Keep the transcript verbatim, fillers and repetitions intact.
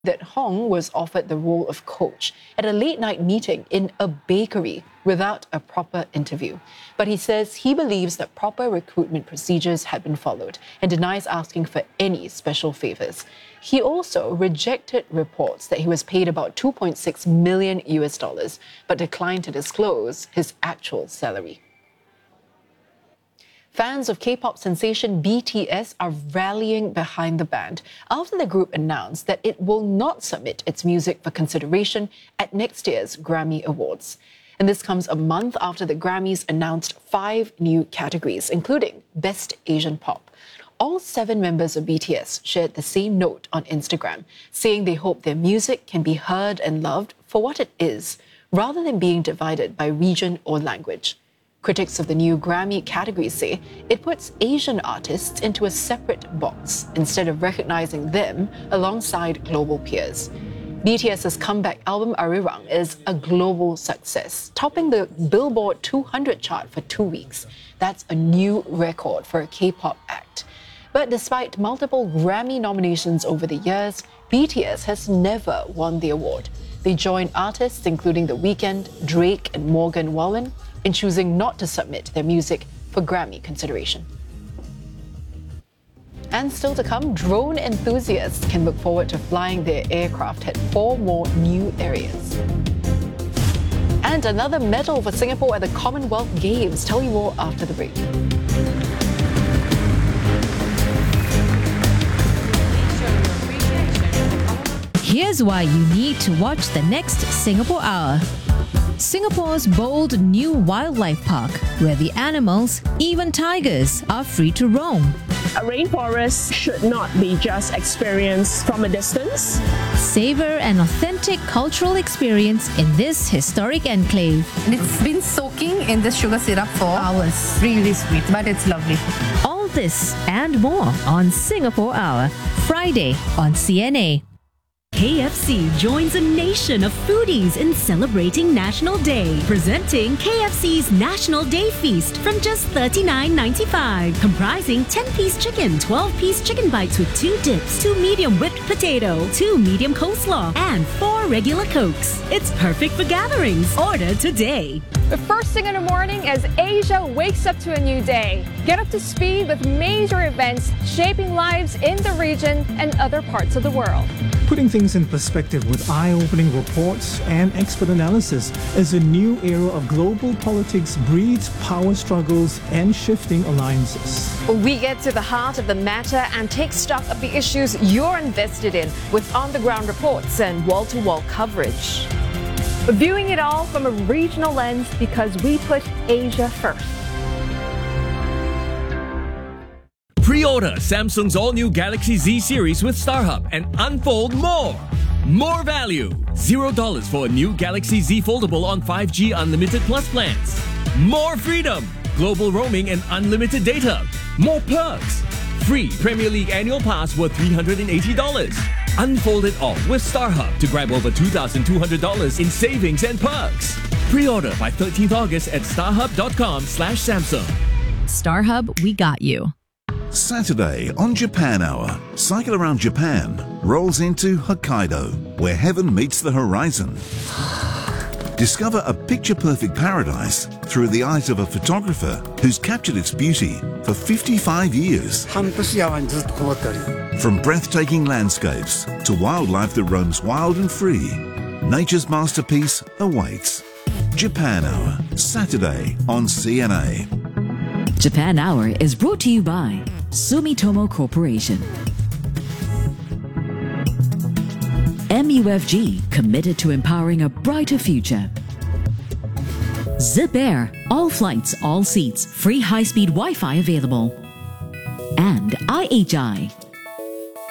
that Hong was offered the role of coach at a late-night meeting in a bakery without a proper interview. But he says he believes that proper recruitment procedures had been followed and denies asking for any special favours. He also rejected reports that he was paid about two point six million U S dollars, but declined to disclose his actual salary. Fans of K-pop sensation B T S are rallying behind the band after the group announced that it will not submit its music for consideration at next year's Grammy Awards. And this comes a month after the Grammys announced five new categories, including Best Asian Pop. All seven members of B T S shared the same note on Instagram, saying they hope their music can be heard and loved for what it is, rather than being divided by region or language. Critics of the new Grammy category say it puts Asian artists into a separate box instead of recognizing them alongside global peers. BTS's comeback album Arirang is a global success, topping the Billboard two hundred chart for two weeks. That's a new record for a K-pop act. But despite multiple Grammy nominations over the years, B T S has never won the award. They joined artists including The Weeknd, Drake and Morgan Wallen in choosing not to submit their music for Grammy consideration. And still to come, drone enthusiasts can look forward to flying their aircraft at four more new areas. And another medal for Singapore at the Commonwealth Games. Tell you more after the break. Here's why you need to watch the next Singapore Hour. Singapore's bold new wildlife park, where the animals, even tigers, are free to roam. A rainforest should not be just experienced from a distance. Savor an authentic cultural experience in this historic enclave. It's been soaking in the sugar syrup for hours. Really sweet, but it's lovely. All this and more on Singapore Hour, Friday on C N A. K F C joins a nation of foodies in celebrating National Day, presenting K F C's National Day Feast from just thirty-nine ninety-five, comprising ten-piece chicken, twelve-piece chicken bites with two dips, two medium whipped potato, two medium coleslaw, and four regular Cokes. It's perfect for gatherings. Order today. The first thing in the morning as Asia wakes up to a new day. Get up to speed with major events shaping lives in the region and other parts of the world. Putting things in perspective with eye-opening reports and expert analysis as a new era of global politics breeds power struggles and shifting alliances. We get to the heart of the matter and take stock of the issues you're invested in with on-the-ground reports and wall-to-wall coverage. Viewing it all from a regional lens because we put Asia first. Pre-order Samsung's all-new Galaxy Z series with StarHub and unfold more. More value. Zero dollars for a new Galaxy Z Foldable on five G Unlimited Plus plans. More freedom. Global roaming and unlimited data. More perks. Free Premier League annual pass worth three hundred eighty dollars. Unfold it all with StarHub to grab over two thousand two hundred dollars in savings and perks. Pre-order by thirteenth August at starhub.com slash Samsung. StarHub, we got you. Saturday on Japan Hour, Cycle Around Japan rolls into Hokkaido, where heaven meets the horizon. Discover a picture-perfect paradise through the eyes of a photographer who's captured its beauty for fifty-five years. From breathtaking landscapes to wildlife that roams wild and free, nature's masterpiece awaits. Japan Hour, Saturday on C N A. Japan Hour is brought to you by Sumitomo Corporation. M U F G, committed to empowering a brighter future. Zip Air, all flights, all seats, free high-speed Wi-Fi available. And I H I,